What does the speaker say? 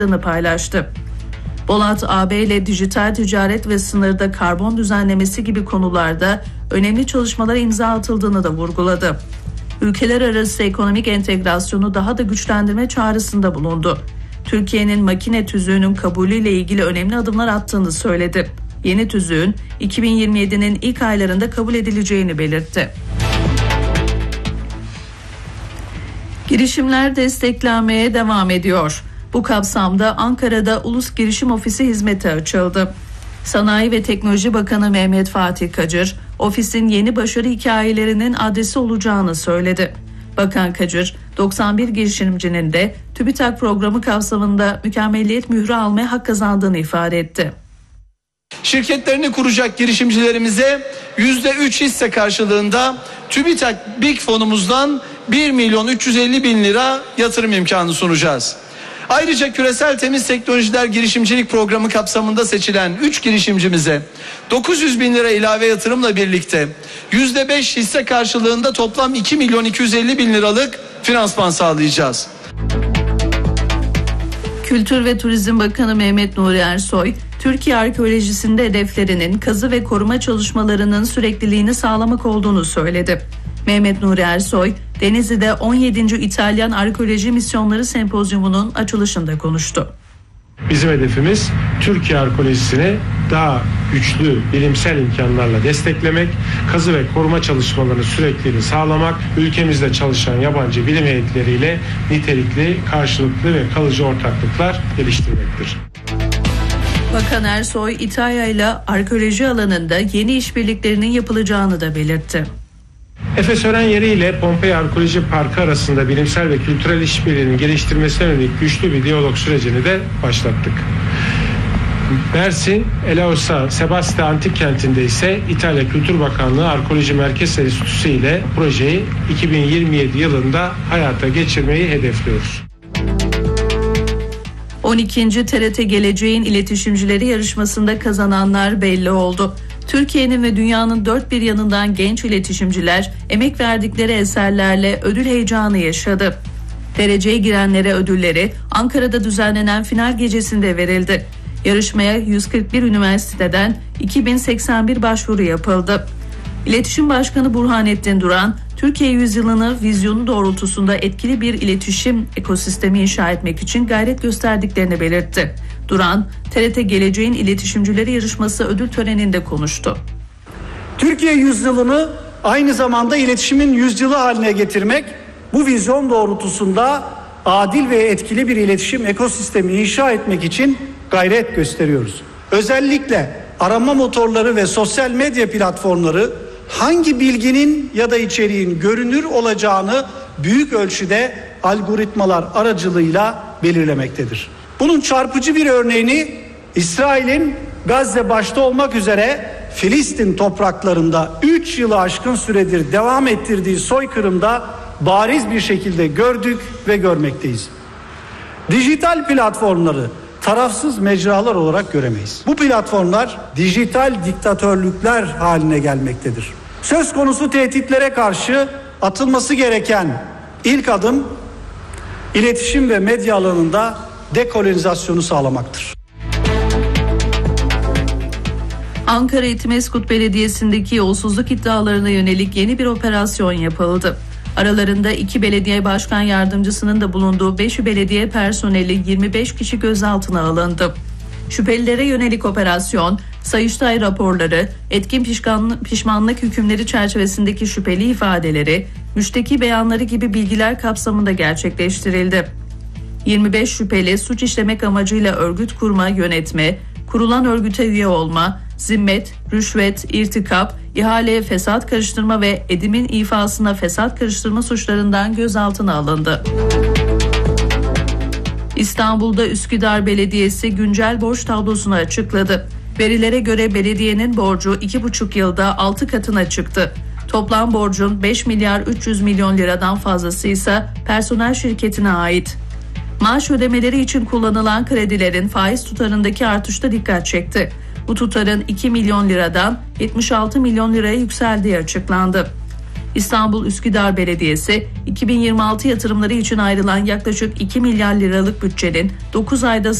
paylaştı. Bolat, AB ile dijital ticaret ve sınırda karbon düzenlemesi gibi konularda önemli çalışmalara imza atıldığını da vurguladı. Ülkeler arası ekonomik entegrasyonu daha da güçlendirme çağrısında bulundu. Türkiye'nin makine tüzüğünün kabulüyle ilgili önemli adımlar attığını söyledi. Yeni tüzüğün 2027'nin ilk aylarında kabul edileceğini belirtti. Girişimler desteklenmeye devam ediyor. Bu kapsamda Ankara'da Ulus Girişim Ofisi hizmeti açıldı. Sanayi ve Teknoloji Bakanı Mehmet Fatih Kacır, ofisin yeni başarı hikayelerinin adresi olacağını söyledi. Bakan Kacır, 91 girişimcinin de TÜBİTAK programı kapsamında mükemmelliyet mührü almaya hak kazandığını ifade etti. Şirketlerini kuracak girişimcilerimize %3 hisse karşılığında TÜBİTAK BİK fonumuzdan 1.350.000 lira yatırım imkanı sunacağız. Ayrıca Küresel Temiz Teknolojiler Girişimcilik Programı kapsamında seçilen 3 girişimcimize 900.000 lira ilave yatırımla birlikte %5 hisse karşılığında toplam 2.250.000 liralık finansman sağlayacağız. Kültür ve Turizm Bakanı Mehmet Nuri Ersoy, Türkiye arkeolojisinde hedeflerinin kazı ve koruma çalışmalarının sürekliliğini sağlamak olduğunu söyledi. Mehmet Nuri Ersoy, Denizli'de 17. İtalyan Arkeoloji Misyonları Sempozyumu'nun açılışında konuştu. Bizim hedefimiz Türkiye arkeolojisini daha güçlü bilimsel imkanlarla desteklemek, kazı ve koruma çalışmalarının sürekliliğini sağlamak, ülkemizde çalışan yabancı bilim heyetleriyle nitelikli, karşılıklı ve kalıcı ortaklıklar geliştirmektir. Bakan Ersoy, İtalya ile arkeoloji alanında yeni işbirliklerinin yapılacağını da belirtti. Efes Ören Yeri ile Pompei Arkeoloji Parkı arasında bilimsel ve kültürel işbirliğinin geliştirmesine yönelik güçlü bir diyalog sürecini de başlattık. Mersin, Elausa, Sebastia Antik Kenti'nde ise İtalya Kültür Bakanlığı Arkeoloji Merkez Enstitüsü ile projeyi 2027 yılında hayata geçirmeyi hedefliyoruz. 12. TRT Geleceğin İletişimcileri yarışmasında kazananlar belli oldu. Türkiye'nin ve dünyanın dört bir yanından genç iletişimciler emek verdikleri eserlerle ödül heyecanı yaşadı. Dereceye girenlere ödülleri Ankara'da düzenlenen final gecesinde verildi. Yarışmaya 141 üniversiteden 2081 başvuru yapıldı. İletişim Başkanı Burhanettin Duran, Türkiye yüzyılını vizyonu doğrultusunda etkili bir iletişim ekosistemi inşa etmek için gayret gösterdiklerini belirtti. Duran, TRT Geleceğin İletişimcileri Yarışması ödül töreninde konuştu. Türkiye yüzyılını aynı zamanda iletişimin yüzyılı haline getirmek, bu vizyon doğrultusunda adil ve etkili bir iletişim ekosistemi inşa etmek için gayret gösteriyoruz. Özellikle arama motorları ve sosyal medya platformları hangi bilginin ya da içeriğin görünür olacağını büyük ölçüde algoritmalar aracılığıyla belirlemektedir. Bunun çarpıcı bir örneğini İsrail'in Gazze başta olmak üzere Filistin topraklarında 3 yılı aşkın süredir devam ettirdiği soykırımda bariz bir şekilde gördük ve görmekteyiz. Dijital platformları tarafsız mecralar olarak göremeyiz. Bu platformlar dijital diktatörlükler haline gelmektedir. Söz konusu tehditlere karşı atılması gereken ilk adım iletişim ve medya alanında dekolonizasyonu sağlamaktır. Ankara Etimeskut Belediyesi'ndeki yolsuzluk iddialarına yönelik yeni bir operasyon yapıldı. Aralarında 2 belediye başkan yardımcısının da bulunduğu 5 belediye personeli 25 kişi gözaltına alındı. Şüphelilere yönelik operasyon, Sayıştay raporları, etkin pişmanlık hükümleri çerçevesindeki şüpheli ifadeleri, müşteki beyanları gibi bilgiler kapsamında gerçekleştirildi. 25 şüpheli suç işlemek amacıyla örgüt kurma, yönetme, kurulan örgüte üye olma, zimmet, rüşvet, irtikap, ihaleye fesat karıştırma ve edimin ifasına fesat karıştırma suçlarından gözaltına alındı. İstanbul'da Üsküdar Belediyesi güncel borç tablosunu açıkladı. Verilere göre belediyenin borcu 2,5 yılda 6 katına çıktı. Toplam borcun 5 milyar 300 milyon liradan fazlası ise personel şirketine ait. Maaş ödemeleri için kullanılan kredilerin faiz tutarındaki artışta dikkat çekti. Bu tutarın 2 milyon liradan 76 milyon liraya yükseldiği açıklandı. İstanbul Üsküdar Belediyesi 2026 yatırımları için ayrılan yaklaşık 2 milyar liralık bütçenin 9 ayda